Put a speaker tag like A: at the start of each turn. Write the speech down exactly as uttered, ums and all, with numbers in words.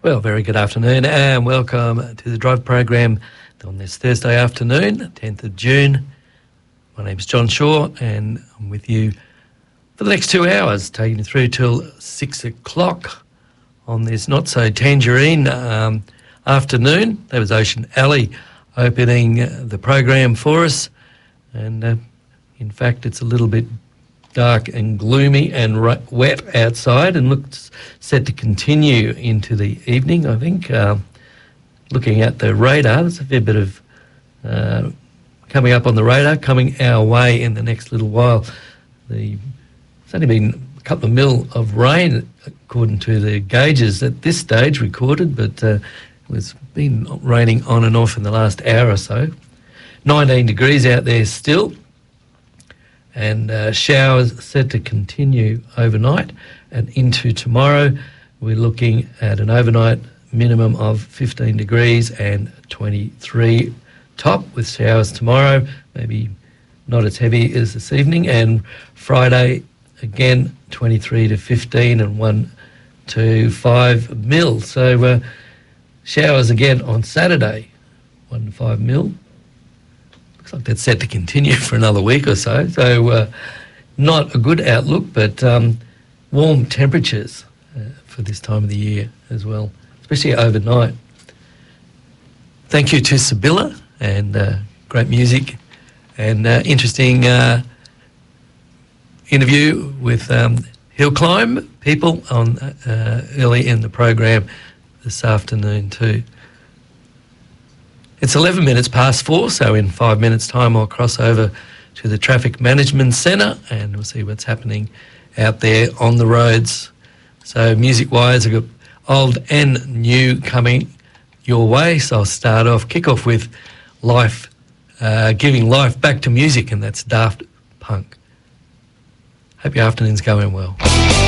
A: Well, very good afternoon and welcome to the Drive program on this Thursday afternoon, tenth of June. My name's John Shaw and I'm with you for the next two hours, taking you through till six o'clock on this not-so-tangerine um, afternoon. That was Ocean Alley opening uh, the program for us. And uh, in fact, it's a little bit dark and gloomy and r- wet outside and looks set to continue into the evening, I think. Uh, looking at the radar, there's a fair bit of uh, coming up on the radar, coming our way in the next little while. The, it's only been a couple of mil of rain, according to the gauges at this stage recorded, but uh, it's been raining on and off in the last hour or so. nineteen degrees out there still. And uh, showers set to continue overnight and into tomorrow. We're looking at an overnight minimum of fifteen degrees and twenty-three top with showers tomorrow, maybe not as heavy as this evening. And Friday, again, twenty-three to fifteen and one to five mil. So uh, showers again on Saturday, one to five mil. Looks like that's set to continue for another week or so. So uh, not a good outlook, but um, warm temperatures uh, for this time of the year as well, especially overnight. Thank you to Sybilla and uh, great music and uh, interesting uh, interview with um, Hill Climb people on uh, early in the program this afternoon too. It's eleven minutes past four, so in five minutes' time I'll cross over to the Traffic Management Centre and we'll see what's happening out there on the roads. So music-wise, I've got old and new coming your way, so I'll start off, kick off with life, uh, giving life back to music, and that's Daft Punk. Hope your afternoon's going well.